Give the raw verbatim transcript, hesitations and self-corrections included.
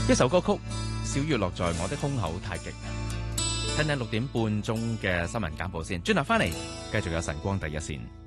一首歌曲《小雨落在我的胸口太極》，聽聽六點半鐘嘅新聞簡報先，轉頭翻嚟繼續有晨光第一線。